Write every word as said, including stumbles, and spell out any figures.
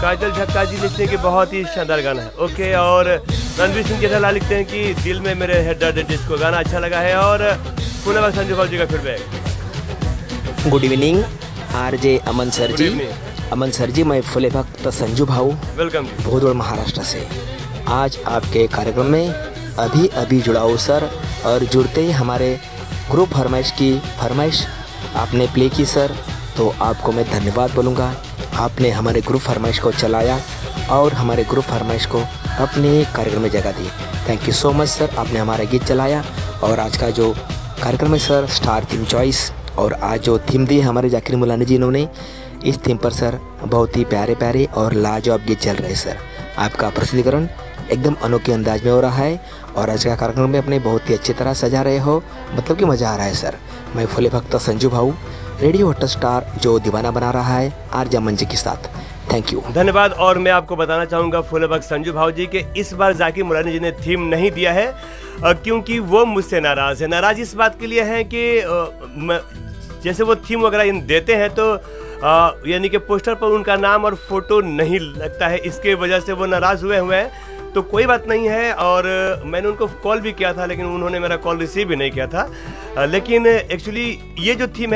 काजल झक्का जी लिखते हैं कि बहुत ही शानदार गाना है। ओके, और रणवीर सिंह केसरला लिखते हैं कि दिल में मेरे है दर्द जिसको गाना अच्छा लगा है। और पुनः संजू भाव जी का फीडबैक। गुड इवनिंग आरजे अमन सर जी। अमन सर जी, मैं फुले भक्त संजू भाऊ, वेलकम भोदोड़ महाराष्ट्र से। आज आपके कार्यक्रम में अभी अभी जुड़ा हूँ सर, और जुड़ते ही हमारे ग्रुप फरमाइश की फरमाइश आपने प्ले की सर, तो आपको मैं धन्यवाद बोलूँगा। आपने हमारे ग्रुप फरमाइश को चलाया और हमारे ग्रुप फरमाइश को अपने कार्यक्रम में जगह दी। Thank you so much sir, आपने हमारा गीत चलाया। और आज का जो कार्यक्रम है सर, स्टार थीम चॉइस, और आज जो थीम दी है हमारे जाकिर मुलानी जी इन्होंने, इस थीम पर सर बहुत ही प्यारे प्यारे और लाजवाब गीत चल रहे हैं सर। आपका प्रस्तुतिकरण एकदम अनोखे अंदाज में हो रहा है, और आज का कार्यक्रम में अपने बहुत ही अच्छी तरह सजा रहे हो, मतलब कि मज़ा आ रहा है सर। मैं फुले भक्त संजू भाऊ, रेडियो हॉट स्टार जो दीवाना बना रहा है आरजे अमन जी के साथ। थैंक यू, धन्यवाद। और मैं आपको बताना चाहूँगा फुले भक्त संजू भाव जी के इस बार जाकिर मुलानी जी ने थीम नहीं दिया है, क्योंकि वो मुझसे नाराज़ है। नाराज़ इस बात के लिए है कि जैसे वो थीम वगैरह इन देते हैं तो यानी कि पोस्टर पर उनका नाम और फोटो नहीं लगता है, इसके वजह से वो नाराज़ हुए हुए हैं। तो कोई बात नहीं है, और मैंने उनको कॉल भी किया था, लेकिन उन्होंने मेरा कॉल रिसीव भी नहीं किया था। लेकिन एक्चुअली ये जो थीम